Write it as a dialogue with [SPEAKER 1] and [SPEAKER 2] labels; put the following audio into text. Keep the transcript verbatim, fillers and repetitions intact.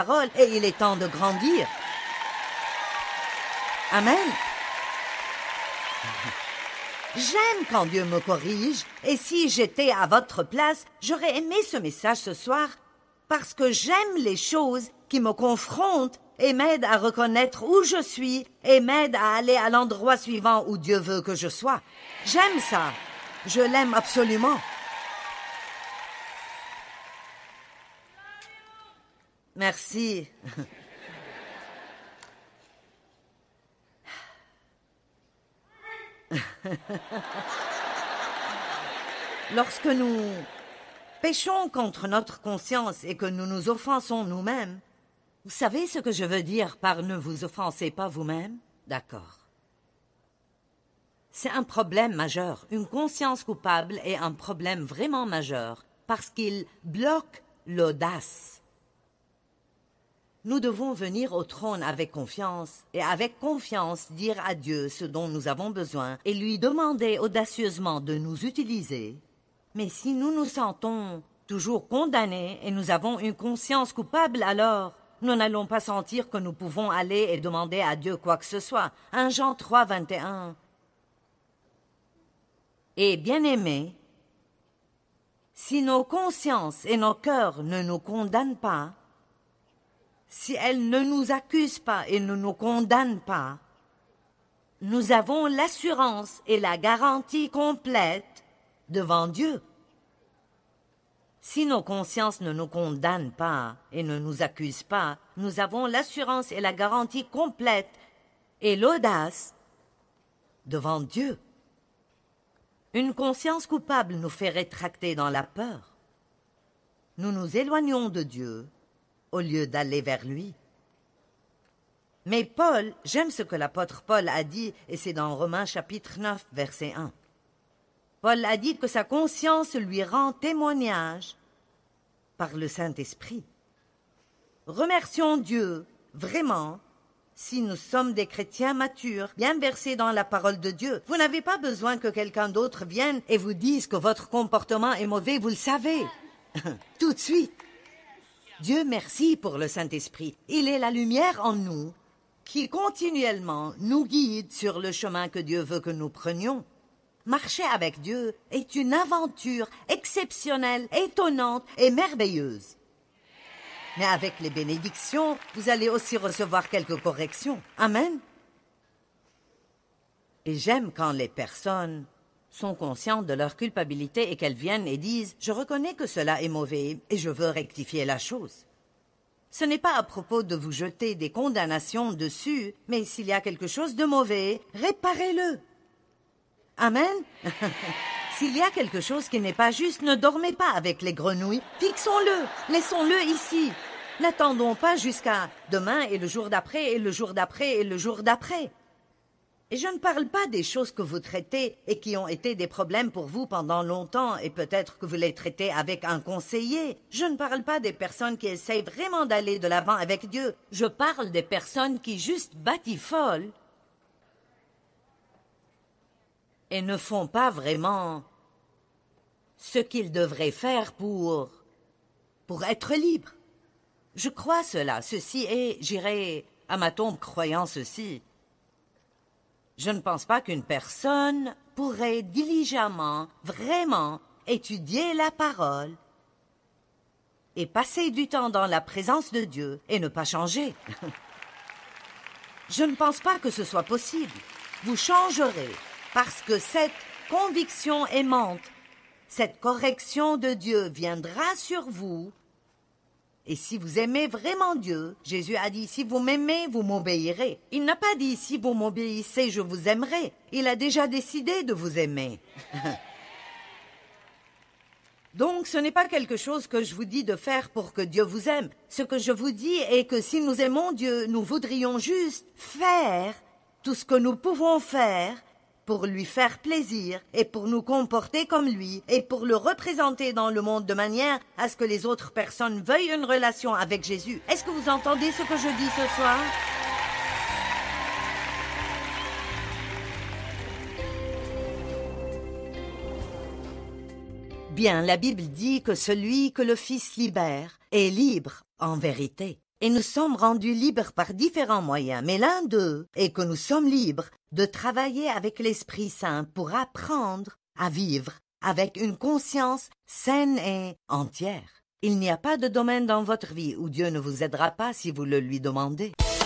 [SPEAKER 1] parole et il est temps de grandir. Amen. J'aime quand Dieu me corrige, et si j'étais à votre place, j'aurais aimé ce message ce soir, parce que j'aime les choses qui me confrontent et m'aident à reconnaître où je suis et m'aident à aller à l'endroit suivant où Dieu veut que je sois. J'aime ça. Je l'aime absolument. Merci. Lorsque nous péchons contre notre conscience et que nous nous offensons nous-mêmes, vous savez ce que je veux dire par « ne vous offensez pas vous-même » ? D'accord. C'est un problème majeur. Une conscience coupable est un problème vraiment majeur parce qu'il bloque l'audace. Nous devons venir au trône avec confiance et avec confiance dire à Dieu ce dont nous avons besoin et lui demander audacieusement de nous utiliser. Mais si nous nous sentons toujours condamnés et nous avons une conscience coupable, alors nous n'allons pas sentir que nous pouvons aller et demander à Dieu quoi que ce soit. un Jean trois, vingt et un. Et bien-aimés, si nos consciences et nos cœurs ne nous condamnent pas, si elles ne nous accusent pas et ne nous condamnent pas, nous avons l'assurance et la garantie complète devant Dieu. Si nos consciences ne nous condamnent pas et ne nous accusent pas, nous avons l'assurance et la garantie complète et l'audace devant Dieu. Une conscience coupable nous fait rétracter dans la peur. Nous nous éloignons de Dieu au lieu d'aller vers lui. Mais Paul, j'aime ce que l'apôtre Paul a dit, et c'est dans Romains chapitre neuf, verset un. Paul a dit que sa conscience lui rend témoignage par le Saint-Esprit. Remercions Dieu, vraiment, si nous sommes des chrétiens matures, bien versés dans la parole de Dieu. Vous n'avez pas besoin que quelqu'un d'autre vienne et vous dise que votre comportement est mauvais, vous le savez. Tout de suite. Dieu merci pour le Saint-Esprit. Il est la lumière en nous qui continuellement nous guide sur le chemin que Dieu veut que nous prenions. Marcher avec Dieu est une aventure exceptionnelle, étonnante et merveilleuse. Mais avec les bénédictions, vous allez aussi recevoir quelques corrections. Amen. Et j'aime quand les personnes sont conscientes de leur culpabilité et qu'elles viennent et disent « Je reconnais que cela est mauvais et je veux rectifier la chose ». Ce n'est pas à propos de vous jeter des condamnations dessus, mais s'il y a quelque chose de mauvais, réparez-le. Amen. S'il y a quelque chose qui n'est pas juste, ne dormez pas avec les grenouilles. Fixons-le, laissons-le ici. N'attendons pas jusqu'à demain et le jour d'après et le jour d'après et le jour d'après. Et je ne parle pas des choses que vous traitez et qui ont été des problèmes pour vous pendant longtemps et peut-être que vous les traitez avec un conseiller. Je ne parle pas des personnes qui essayent vraiment d'aller de l'avant avec Dieu. Je parle des personnes qui juste batifolent et ne font pas vraiment ce qu'ils devraient faire pour, pour être libres. Je crois cela. Ceci est, j'irai à ma tombe croyant ceci. Je ne pense pas qu'une personne pourrait diligemment, vraiment, étudier la parole et passer du temps dans la présence de Dieu et ne pas changer. Je ne pense pas que ce soit possible. Vous changerez parce que cette conviction aimante, cette correction de Dieu viendra sur vous. Et si vous aimez vraiment Dieu, Jésus a dit, si vous m'aimez, vous m'obéirez. Il n'a pas dit, si vous m'obéissez, je vous aimerai. Il a déjà décidé de vous aimer. Donc, ce n'est pas quelque chose que je vous dis de faire pour que Dieu vous aime. Ce que je vous dis est que si nous aimons Dieu, nous voudrions juste faire tout ce que nous pouvons faire pour lui faire plaisir et pour nous comporter comme lui et pour le représenter dans le monde de manière à ce que les autres personnes veuillent une relation avec Jésus. Est-ce que vous entendez ce que je dis ce soir? Bien, la Bible dit que celui que le Fils libère est libre en vérité. Et nous sommes rendus libres par différents moyens, mais l'un d'eux est que nous sommes libres de travailler avec l'Esprit Saint pour apprendre à vivre avec une conscience saine et entière. Il n'y a pas de domaine dans votre vie où Dieu ne vous aidera pas si vous le lui demandez.